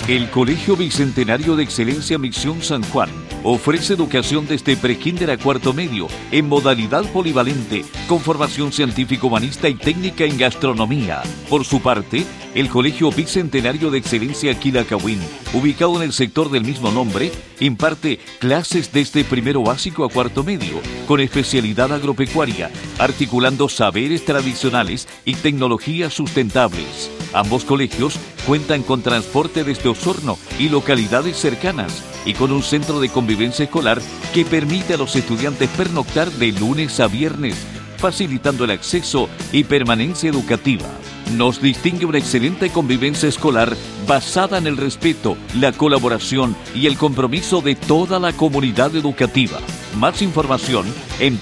El Colegio Bicentenario de Excelencia Misión San Juan ofrece educación desde prekinder a cuarto medio en modalidad polivalente con formación científico-humanista y técnica en gastronomía. Por su parte, el Colegio Bicentenario de Excelencia Quilacawin, ubicado en el sector del mismo nombre, imparte clases desde primero básico a cuarto medio con especialidad agropecuaria, articulando saberes tradicionales y tecnologías sustentables. Ambos colegios cuentan con transporte desde Osorno y localidades cercanas y con un centro de convivencia escolar que permite a los estudiantes pernoctar de lunes a viernes, facilitando el acceso y permanencia educativa. Nos distingue una excelente convivencia escolar basada en el respeto, la colaboración y el compromiso de toda la comunidad educativa. Más información en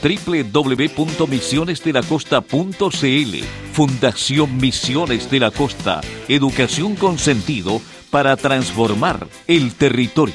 www.misionesdelacosta.cl. Fundación Misiones de la Costa. Educación con sentido para transformar el territorio.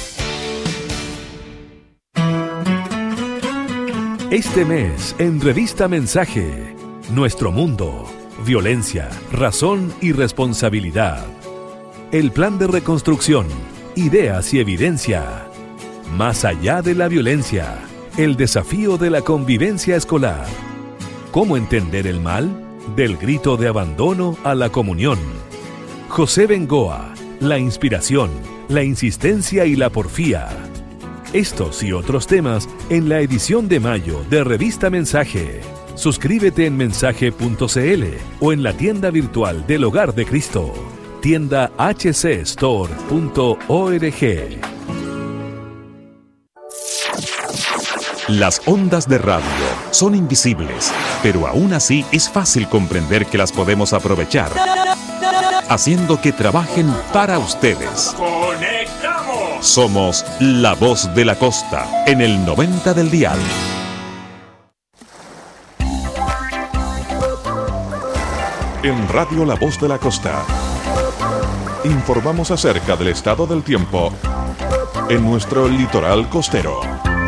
Este mes en Revista Mensaje, Nuestro Mundo, Violencia, Razón y Responsabilidad. El plan de reconstrucción, ideas y evidencia. Más allá de la violencia, el desafío de la convivencia escolar. ¿Cómo entender el mal? Del grito de abandono a la comunión. José Bengoa, la inspiración, la insistencia y la porfía. Estos y otros temas en la edición de mayo de Revista Mensaje. Suscríbete en mensaje.cl o en la tienda virtual del Hogar de Cristo. Tienda hcstore.org. Las ondas de radio son invisibles, pero aún así es fácil comprender que las podemos aprovechar, haciendo que trabajen para ustedes. ¡Conectamos! Somos La Voz de la Costa, en el 90 del dial. En Radio La Voz de la Costa, informamos acerca del estado del tiempo en nuestro litoral costero.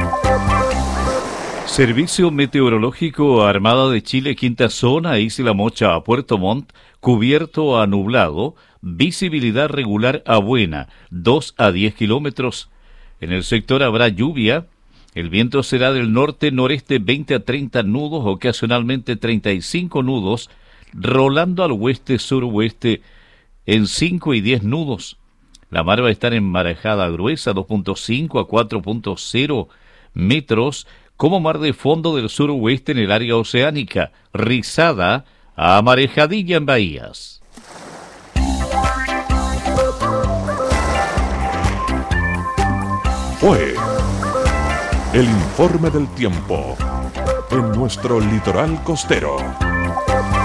Servicio Meteorológico Armada de Chile, Quinta Zona, Isla Mocha a Puerto Montt, cubierto a nublado, visibilidad regular a buena, 2 a 10 kilómetros. En el sector habrá lluvia, el viento será del norte-noreste 20 a 30 nudos, ocasionalmente 35 nudos, rolando al oeste-suroeste en 5 y 10 nudos. La mar va a estar en marejada gruesa, 2.5 a 4.0 metros, como mar de fondo del suroeste en el área oceánica, rizada a marejadilla en bahías. Fue el informe del tiempo en nuestro litoral costero.